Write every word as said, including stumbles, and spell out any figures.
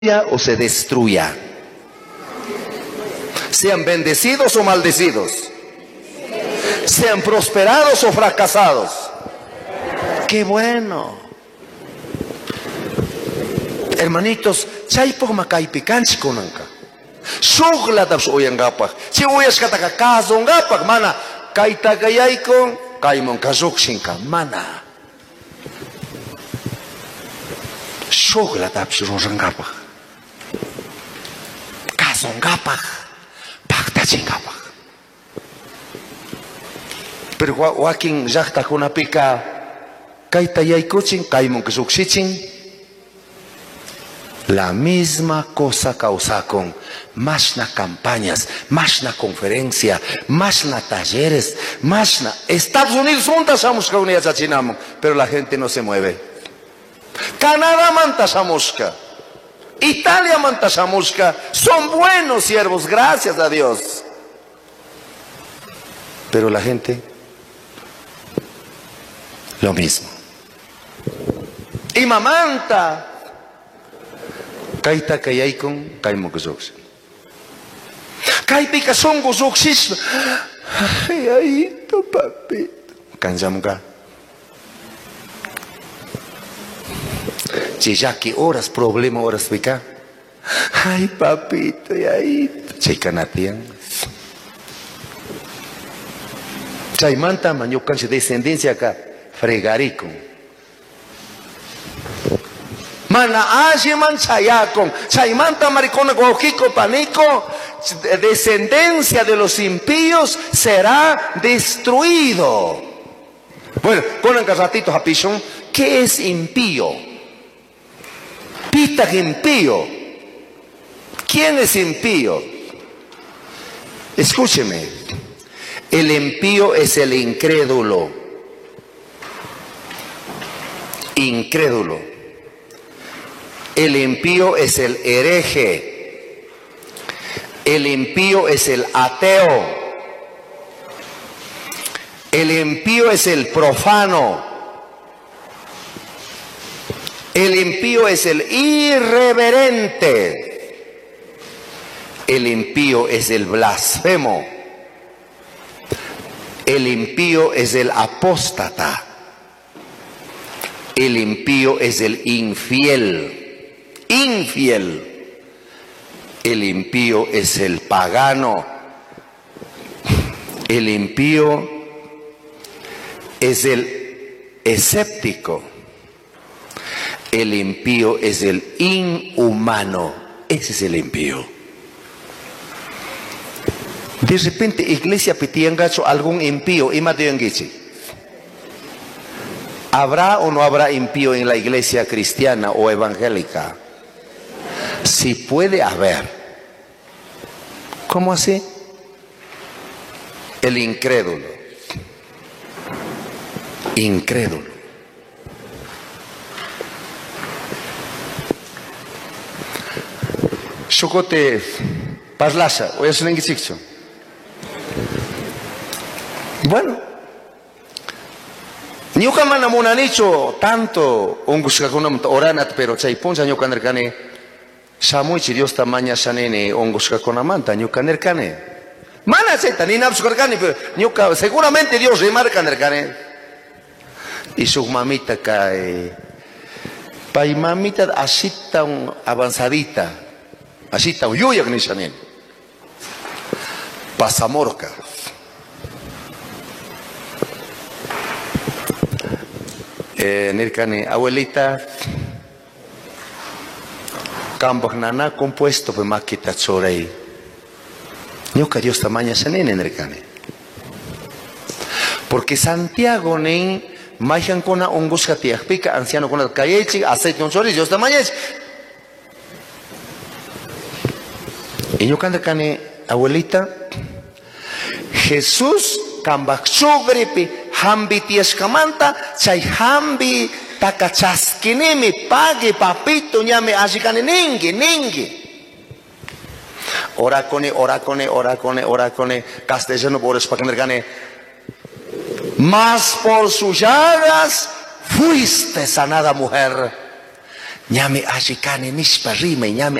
o se destruya. Sean bendecidos o maldecidos. Sean prosperados o fracasados. ¡Qué bueno! Hermanitos, chaypo makaipi kanchi konanka. Shugla dabs oyangapak. Si uyas kataka kazongapak mana kaitagayaykon kaymon kazukshinka mana. Shugla dabs ronrangapak. Kazongapak. Paktachingapak. Pero wakin yakta kunapika kaitayaykuchin kaymon kazuksichin. La misma cosa causa con más na campañas, más na conferencia, más na talleres, más na... Estados Unidos juntas somos comunidades achinamos, pero la gente no se mueve. Canadá manta samusca, Italia manta samusca, son buenos siervos, gracias a Dios. Pero la gente, lo mismo. Y mamanta. Kaita kayaykon kaymo kuzoks. Kaypika son kuzoksis. Ay, ayito papito. Kanjamka. Chiyaki horas problema horas pika. Ay papito, ayito. Chaykanatian. Chaymanta mañokan su descendencia acá. Fregaricon. Mana ashiman chayakon, chaymanta maricona gojiko panico, descendencia de los impíos será destruido. Bueno, con un ratito japishon, ¿qué es impío? Pita impío. ¿Quién es impío? Escúcheme, el impío es el incrédulo. Incrédulo. El impío es el hereje. El impío es el ateo. El impío es el profano. El impío es el irreverente. El impío es el blasfemo. El impío es el apóstata. El impío es el infiel. Infiel. El impío es el pagano. El impío es el escéptico. El impío es el inhumano. Ese es el impío. De repente, iglesia pitiengacho algún impío. ¿Habrá o no habrá impío en la iglesia cristiana o evangélica? Si puede haber. ¿Cómo así? El incrédulo. Incrédulo. Shokote Paslasa, voy a hacer un ejercicio. Bueno. Nyuka mana munanicho tanto onguska kunam oranat pero chay puncha nyuka nerkane. Samuichi Dios tamaña sanene onguska konamanta nyuka nerkane. Mana seta ni napsukarkane pero nyuka seguramente Dios remarca nerkane. Y su mamita cae. Pai mamita asita un avanzadita. Asita un yuya ni sanen. Pasamorca. Eh, Nirkane, abuelita, Kambak nana compuesto pe makita chorei. Nyuka Dios tamaña sanene Nirkane. Porque Santiago nen majan kona onguska tiakpika anciano kona kayechi aceite un chorei Dios tamaña. Y nyuka Nirkane, abuelita, Jesús kambak chogrepe hambi tieskamanta, chay hambi takachaskinimi pague papito ñame ashikane ningi ningi. Orácone, orácone, orácone, orácone, castellano por español. Mas por sus llagas fuiste sanada, mujer. ñame ashikane nishpa rime ñame